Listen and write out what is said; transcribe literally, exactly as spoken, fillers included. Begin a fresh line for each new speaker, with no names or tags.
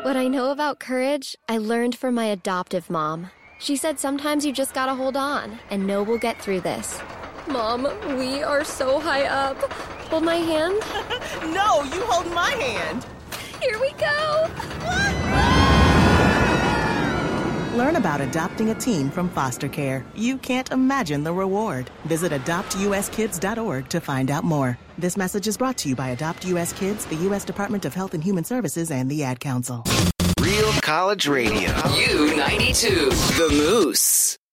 What I know about courage, I learned from my adoptive mom. She said sometimes you just gotta hold on and know we'll get through this. Mom, we are so high up. Hold my hand.
No, you hold my hand.
Here we go.
Learn about adopting a teen from foster care. You can't imagine the reward. Visit adopt u s kids dot org to find out more. This message is brought to you by Adopt U S Kids, the U S Department of Health and Human Services, and the Ad Council.
Real College Radio. U ninety-two. The Moose.